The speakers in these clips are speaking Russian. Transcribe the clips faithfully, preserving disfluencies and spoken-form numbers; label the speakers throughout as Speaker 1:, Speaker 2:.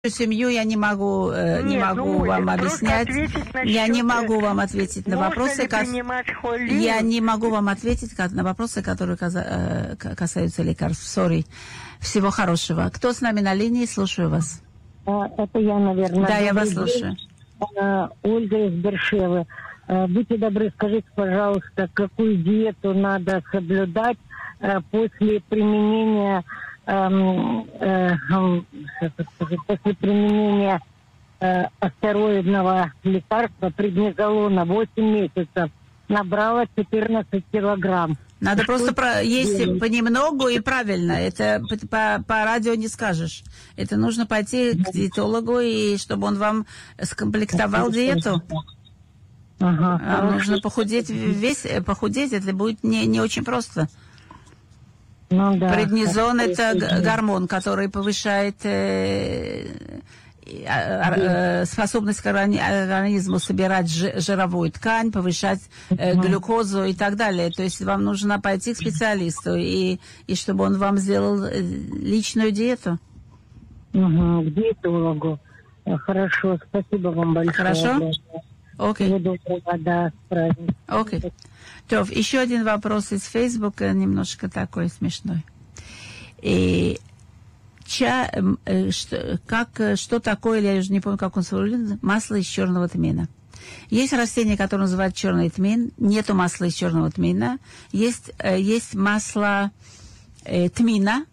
Speaker 1: семью я не могу, э, не
Speaker 2: Нет,
Speaker 1: могу
Speaker 2: ну,
Speaker 1: вам объяснять. Я не могу вам ответить на вопросы, кас... я не могу вам ответить на вопросы, которые касаются лекарств. Сори. Всего хорошего. Кто с нами на линии? Слушаю вас.
Speaker 3: Это я, наверное.
Speaker 1: Да, я вас слушаю.
Speaker 3: Ольга из Бершевы. Будьте добры, скажите, пожалуйста, какую диету надо соблюдать после применения Эм, э, после применения э, астероидного лекарства преднизолона восемь месяцев набрала четырнадцать килограмм.
Speaker 1: Надо
Speaker 3: Что
Speaker 1: просто про... есть
Speaker 3: делать?
Speaker 1: понемногу и правильно. Это по, по радио не скажешь. Это нужно пойти к диетологу, и чтобы он вам скомплектовал диету.
Speaker 3: Ага,
Speaker 1: а нужно похудеть, весь, похудеть, это будет не, не очень просто.
Speaker 3: Ну, да.
Speaker 1: Преднизон – это гормон, который повышает э, э, э, способность к организму собирать жировую ткань, повышать э, глюкозу и так далее. То есть вам нужно пойти к специалисту, и, и чтобы он вам сделал личную диету.
Speaker 3: Угу, к диетологу. Хорошо, спасибо вам большое.
Speaker 1: Хорошо? Окей.
Speaker 3: Okay. Да,
Speaker 1: Окей. Okay. То, еще один вопрос из Фейсбука, немножко такой смешной. И ча, что, как, что такое, я уже не помню, как он сформулирован, масло из черного тмина. Есть растение, которое называют черный тмин, нету масла из черного тмина. Есть, есть масло э, тмина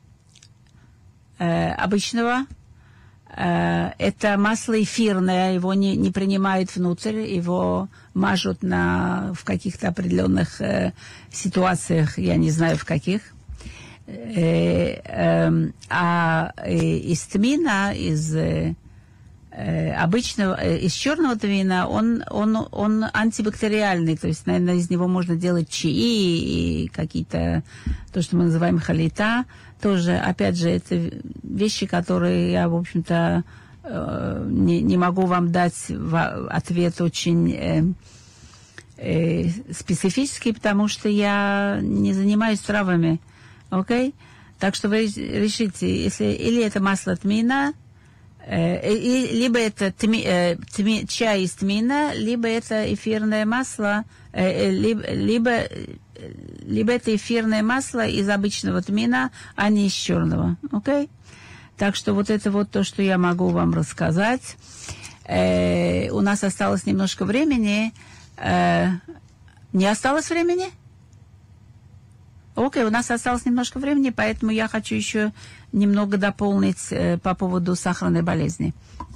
Speaker 1: э, обычного. Это масло эфирное, его не, не принимают внутрь, его мажут на, в каких-то определенных э, ситуациях, я не знаю в каких. Э, э, а э, из тмина, из э, обычного, э, из черного тмина, он, он, он антибактериальный, то есть, наверное, из него можно делать чаи и какие-то, то, что мы называем халита. Тоже, опять же, это вещи, которые я, в общем-то, э, не, не могу вам дать в ответ очень э, э, специфический, потому что я не занимаюсь травами. Окей? Okay? Так что вы решите, если или это масло тмина, э, и, либо это тми, э, тми, чай из тмина, либо это эфирное масло, э, либо, либо либо это эфирное масло из обычного тмина, а не из черного. Окей? Okay? Так что вот это вот то, что я могу вам рассказать. Э, у нас осталось немножко времени. Э, не осталось времени? Окей, okay, у нас осталось немножко времени, поэтому я хочу еще немного дополнить э, по поводу сахарной болезни.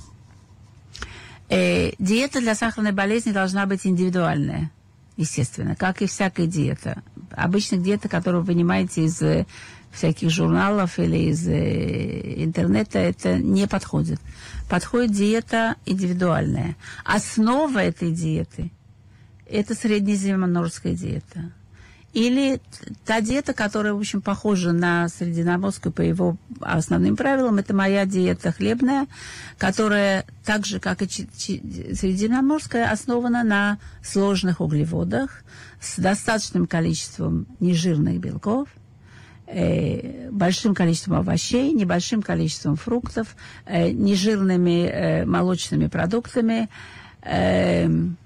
Speaker 1: Э, диета для сахарной болезни должна быть индивидуальная. Естественно, как и всякая диета. Обычно диета, которую вы вынимаете из э, всяких журналов или из э, интернета, это не подходит. Подходит диета индивидуальная. Основа этой диеты – это среднеземноморская диета. Или та диета, которая, в общем, похожа на средиземноморскую по его основным правилам, это моя диета хлебная, которая, так же, как и средиземноморская, основана на сложных углеводах с достаточным количеством нежирных белков, э, большим количеством овощей, небольшим количеством фруктов, э, нежирными э, молочными продуктами, э,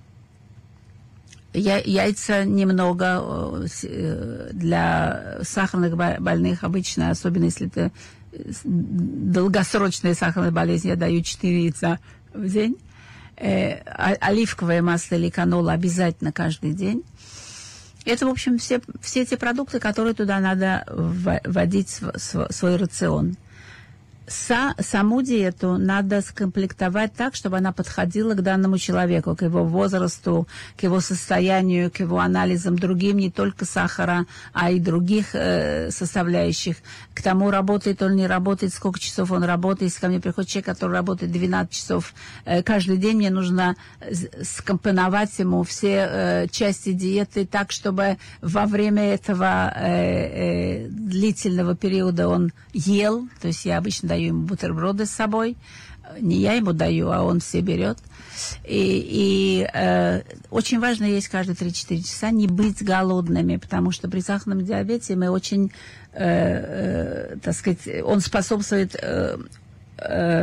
Speaker 1: яйца немного для сахарных больных обычно, особенно если это долгосрочная сахарная болезнь, я даю четыре яйца в день. Э, оливковое масло или канола обязательно каждый день. Это, в общем, все, все эти продукты, которые туда надо вводить в свой рацион. Са, саму диету надо скомплектовать так, чтобы она подходила к данному человеку, к его возрасту, к его состоянию, к его анализам другим, не только сахара, а и других э, составляющих. К тому, работает он, не работает, сколько часов он работает. Если ко мне приходит человек, который работает двенадцать часов э, каждый день, мне нужно скомпоновать ему все э, части диеты так, чтобы во время этого э, э, длительного периода он ел, то есть я обычно даю ему бутерброды с собой. Не я ему даю, а он все берет. И, и э, очень важно есть каждые три-четыре часа, не быть голодными, потому что при сахарном диабете мы очень, э, э, так сказать, он способствует... Э, э,